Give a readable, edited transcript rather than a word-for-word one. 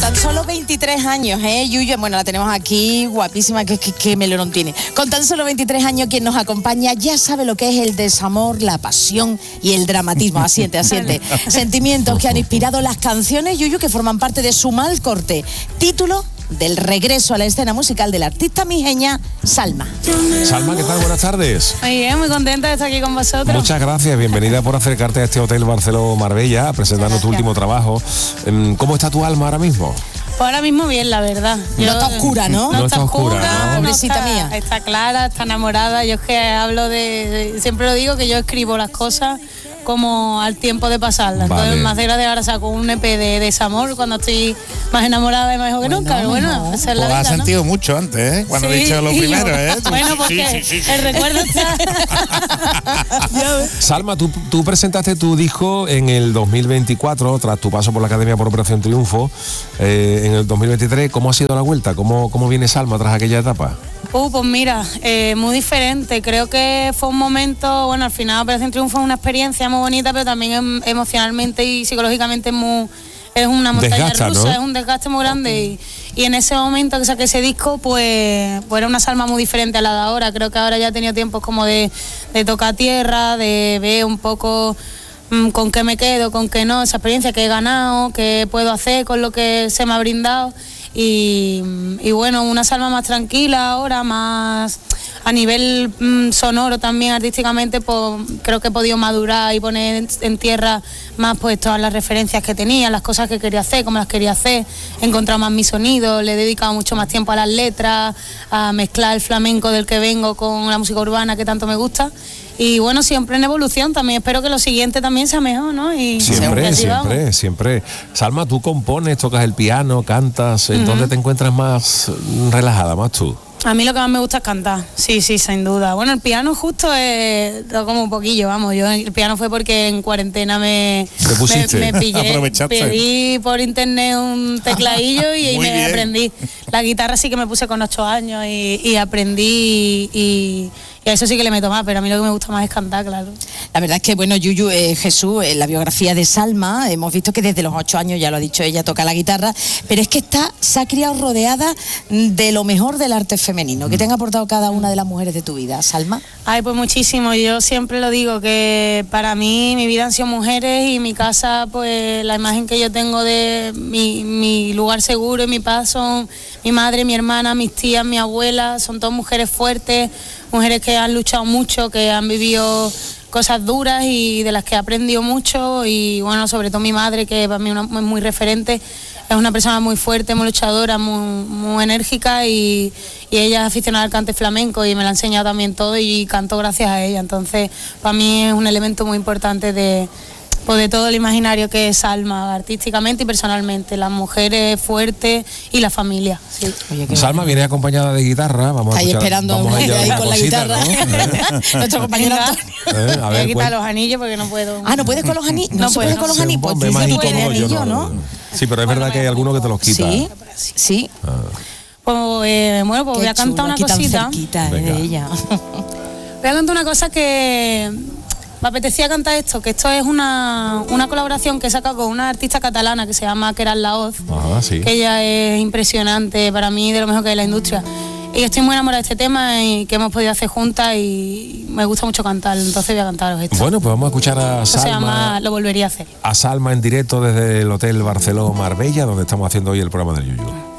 tan solo 23 años, Yuyu, bueno, la tenemos aquí, guapísima, que melón tiene. Con tan solo 23 años, quien nos acompaña ya sabe lo que es el desamor, la pasión y el dramatismo. Asiente. Sentimientos que han inspirado las canciones, Yuyu, que forman parte de su mal corte. Título del regreso a la escena musical del artista mijeña Salma. Salma, ¿qué tal? Buenas tardes. Muy bien, muy contenta de estar aquí con vosotros. Muchas gracias, bienvenida por acercarte a este Hotel Barceló Marbella, presentando tu último trabajo. ¿Cómo está tu alma ahora mismo? Pues ahora mismo bien, la verdad. No está oscura, ¿no? No está oscura, ¿no? Pobrecita mía. Está clara, está enamorada. Yo es que hablo siempre lo digo, que yo escribo las cosas como al tiempo de pasarlas. Vale. Entonces, más de gracia, ahora saco un EP de desamor cuando estoy más enamorada y mejor que nunca. Pero bueno, esa es la Pues vida, has sentido mucho antes, Cuando he dicho lo primero, Bueno, porque Sí. el recuerdo está... Salma, tú presentaste tu disco en el 2024, tras tu paso por la Academia por Operación Triunfo, en el 2023. ¿Cómo ha sido la vuelta? ¿Cómo viene Salma tras aquella etapa? Pues mira, muy diferente. Creo que fue un momento, bueno, al final Operación Triunfo es una experiencia muy bonita, pero también emocionalmente y psicológicamente es una montaña Desgasta, rusa, ¿no? Es un desgaste muy grande y en ese momento que saqué ese disco, pues era una Salma muy diferente a la de ahora. Creo que ahora ya he tenido tiempos como de tocar tierra, de ver un poco con qué me quedo, con qué no, esa experiencia que he ganado, qué puedo hacer con lo que se me ha brindado. Y bueno, una Salma más tranquila ahora, más a nivel sonoro también, artísticamente, pues creo que he podido madurar y poner en tierra más pues todas las referencias que tenía, las cosas que quería hacer, cómo las quería hacer, he encontrado más mi sonido, le he dedicado mucho más tiempo a las letras, a mezclar el flamenco del que vengo con la música urbana que tanto me gusta. Y bueno, siempre en evolución también, espero que lo siguiente también sea mejor, ¿no? Y Siempre. Salma, tú compones, tocas el piano, cantas, ¿en dónde te encuentras más relajada, más tú? A mí lo que más me gusta es cantar, sí, sin duda. Bueno, el piano justo toco como un poquillo, vamos. Yo el piano fue porque en cuarentena me pillé, Aprovechaste. pedí por internet un tecladillo y Muy me bien. aprendí. La guitarra sí que me puse con 8 años y aprendí y a eso sí que le meto más, pero a mí lo que me gusta más es cantar, claro. La verdad es que, bueno, Yuyu, Jesús, en la biografía de Salma, hemos visto que desde los 8 años, ya lo ha dicho ella, toca la guitarra, pero es que se ha criado rodeada de lo mejor del arte femenino. ¿Qué te han aportado cada una de las mujeres de tu vida, Salma? Ay, pues muchísimo. Yo siempre lo digo, que para mí mi vida han sido mujeres y mi casa, pues la imagen que yo tengo de mi lugar seguro y mi paz son mi madre, mi hermana, mis tías, mi abuela, son todas mujeres fuertes, mujeres que han luchado mucho, que han vivido cosas duras y de las que he aprendido mucho. Y bueno, sobre todo mi madre, que para mí es muy referente, es una persona muy fuerte, muy luchadora, muy enérgica y ella es aficionada al cante flamenco y me la ha enseñado también todo y canto gracias a ella. Entonces para mí es un elemento muy importante de todo el imaginario que es Salma, artísticamente y personalmente, las mujeres fuertes y la familia. Sí. Oye, Salma viene acompañada de guitarra, vamos a ahí escuchar, esperando vamos a ahí echar una con la cosita, guitarra. ¿no? Nuestro compañero Venga. Antonio. A Voy a ver, quitar cuenta. los anillos porque no puedo. Ah, ¿no puedes con los anillos? No se puedo, puede con los Sí, anillos. Pues ponme tú más sí incómodo puedes yo, anillo, ¿no? Sí, pero es verdad que hay algunos que te los quitan. Sí, sí. Pues bueno, pues voy a cantar una aquí tan cosita. cerquita Venga. de ella. Voy a cantar una cosa que me apetecía cantar esto, que esto es una colaboración que he sacado con una artista catalana que se llama Keral Laoz, Ah, sí. que ella es impresionante, para mí de lo mejor que hay en la industria. Y estoy muy enamorada de este tema y que hemos podido hacer juntas y me gusta mucho cantar, entonces voy a cantaros esto. Bueno, pues vamos a escuchar a Esto se llama Salma, Lo volvería a hacer. en directo desde el Hotel Barceló Marbella, donde estamos haciendo hoy el programa del Yuyu.